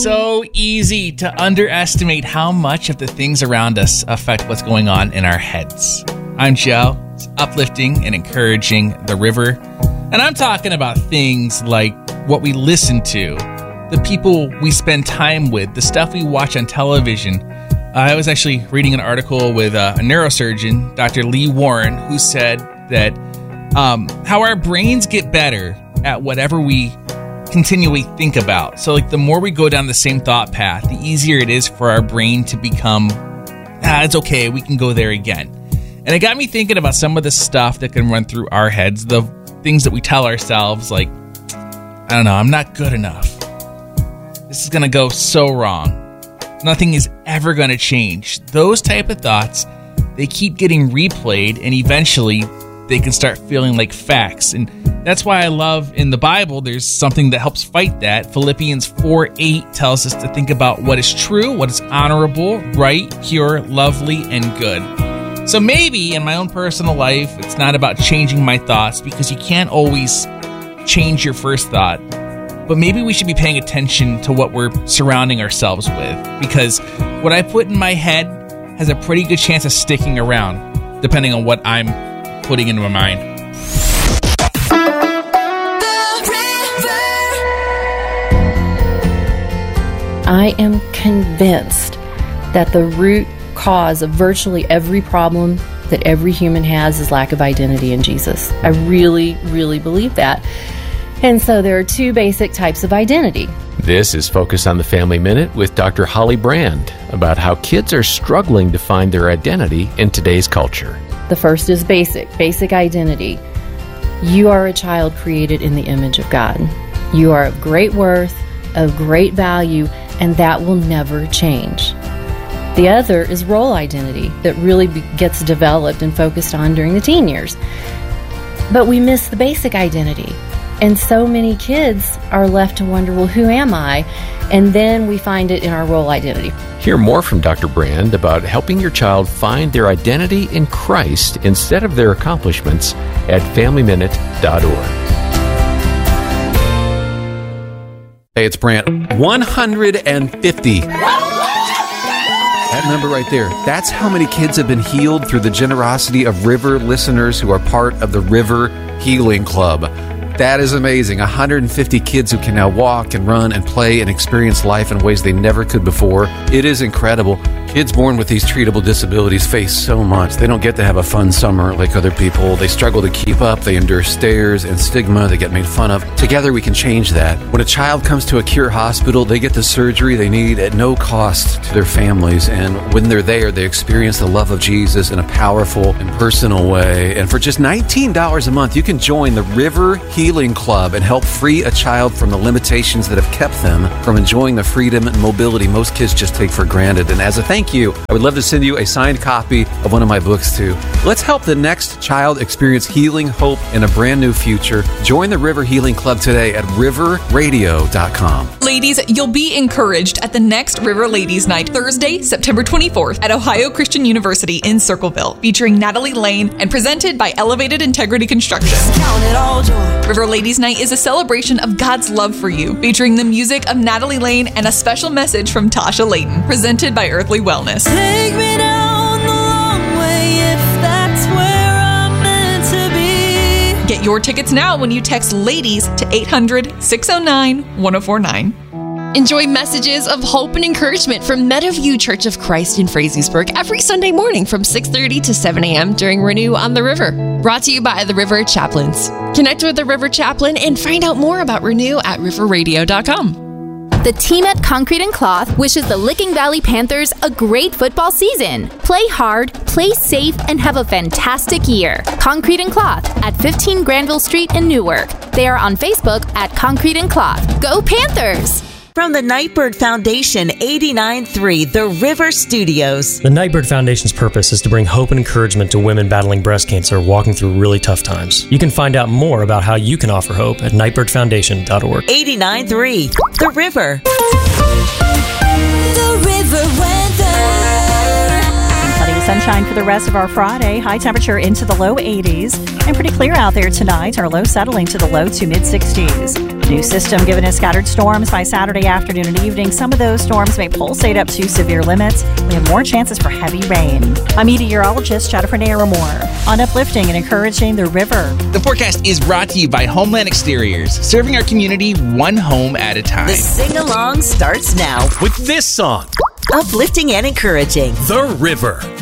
so easy to underestimate how much of the things around us affect what's going on in our heads. I'm Joe, uplifting and encouraging the river. And I'm talking about things like what we listen to, the people we spend time with, the stuff we watch on television. I was actually reading an article with a neurosurgeon, Dr. Lee Warren, who said that how our brains get better at whatever we continually think about. So like the more we go down the same thought path, the easier it is for our brain to become, it's okay, we can go there again. And it got me thinking about some of the stuff that can run through our heads, the things that we tell ourselves, like, I don't know, I'm not good enough. This is going to go so wrong. Nothing is ever going to change. Those type of thoughts, they keep getting replayed, and eventually they can start feeling like facts. And that's why I love in the Bible, there's something that helps fight that. Philippians 4:8 tells us to think about what is true, what is honorable, right, pure, lovely, and good. So maybe in my own personal life, it's not about changing my thoughts, because you can't always change your first thought. But maybe we should be paying attention to what we're surrounding ourselves with, because what I put in my head has a pretty good chance of sticking around, depending on what I'm putting into my mind. I am convinced that the root cause of virtually every problem that every human has is lack of identity in Jesus. I really, really believe that. And so there are two basic types of identity. This is Focus on the Family Minute with Dr. Holly Brand about how kids are struggling to find their identity in today's culture. The first is basic identity. You are a child created in the image of God. You are of great worth, of great value, and that will never change. The other is role identity that really gets developed and focused on during the teen years. But we miss the basic identity. And so many kids are left to wonder, well, who am I? And then we find it in our role identity. Hear more from Dr. Brand about helping your child find their identity in Christ instead of their accomplishments at FamilyMinute.org. Hey, it's Brant. 150. That number right there, that's how many kids have been healed through the generosity of River listeners who are part of the River Healing Club. That is amazing. 150 kids who can now walk and run and play and experience life in ways they never could before. It is incredible. Kids born with these treatable disabilities face so much. They don't get to have a fun summer like other people. They struggle to keep up. They endure stares and stigma. They get made fun of. Together we can change that. When a child comes to a Cure hospital, they get the surgery they need at no cost to their families. And when they're there, they experience the love of Jesus in a powerful and personal way. And for just $19 a month, you can join the River Healing Club and help free a child from the limitations that have kept them from enjoying the freedom and mobility most kids just take for granted. And as a thank you, I would love to send you a signed copy of one of my books too. Let's help the next child experience healing, hope, and a brand new future. Join the River Healing Club today at riverradio.com. Ladies, you'll be encouraged at the next River Ladies Night, Thursday, September 24th at Ohio Christian University in Circleville, featuring Natalie Lane and presented by Elevated Integrity Construction. Count it all joy. River Ladies Night is a celebration of God's love for you, featuring the music of Natalie Lane and a special message from Tasha Layton, presented by Earthly Wellness. Take me down the long way if that's where I'm meant to be. Get your tickets now when you text LADIES to 800-609-1049. Enjoy messages of hope and encouragement from Meadowview Church of Christ in Frazeysburg every Sunday morning from 6:30 to 7 a.m. during Renew on the River. Brought to you by the River Chaplains. Connect with the River Chaplain and find out more about Renew at riverradio.com. The team at Concrete and Cloth wishes the Licking Valley Panthers a great football season. Play hard, play safe, and have a fantastic year. Concrete and Cloth at 15 Granville Street in Newark. They are on Facebook at Concrete and Cloth. Go Panthers! From the Nightbird Foundation, 89.3 The River Studios. The Nightbird Foundation's purpose is to bring hope and encouragement to women battling breast cancer walking through really tough times. You can find out more about how you can offer hope at nightbirdfoundation.org. 89.3 The River. The River weather. Plenty of sunshine for the rest of our Friday. High temperature into the low 80s. And pretty clear out there tonight. Our low settling to the low to mid 60s. New system giving us scattered storms by Saturday afternoon and evening. Some of those storms may pulsate up to severe limits. We have more chances for heavy rain. I'm meteorologist Jennifer Naramore on uplifting and encouraging the river. The forecast is brought to you by Homeland Exteriors, serving our community one home at a time. The sing-along starts now with this song. Uplifting and encouraging The River.